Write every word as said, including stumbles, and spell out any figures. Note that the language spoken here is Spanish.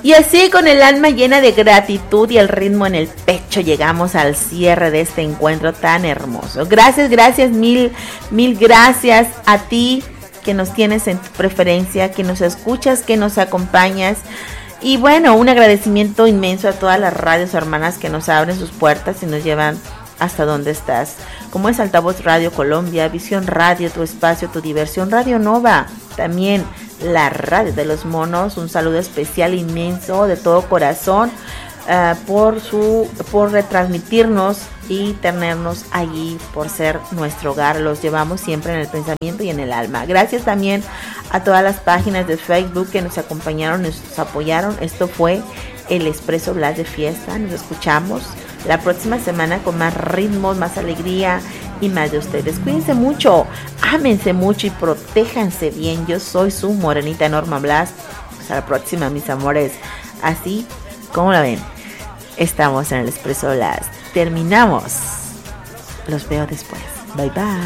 Y así, con el alma llena de gratitud y el ritmo en el pecho, llegamos al cierre de este encuentro tan hermoso. Gracias, gracias, mil, mil gracias a ti que nos tienes en tu preferencia, que nos escuchas, que nos acompañas. Y bueno, un agradecimiento inmenso a todas las radios hermanas que nos abren sus puertas y nos llevan hasta donde estás, como es Altavoz Radio Colombia, Visión Radio, Tu Espacio, Tu Diversión, Radio Nova, también la radio de los monos. Un saludo especial inmenso de todo corazón uh, por su por retransmitirnos y tenernos allí, por ser nuestro hogar. Los llevamos siempre en el pensamiento y en el alma. Gracias también a todas las páginas de Facebook que nos acompañaron, nos apoyaron. Esto fue el Expreso Blas de Fiesta. Nos escuchamos la próxima semana con más ritmos, más alegría y más de ustedes. Cuídense mucho, ámense mucho y protéjanse bien. Yo soy su morenita Norma Blas. Hasta la próxima, mis amores. Así como la ven, estamos en el Expreso Blas. Terminamos. Los veo después. Bye bye.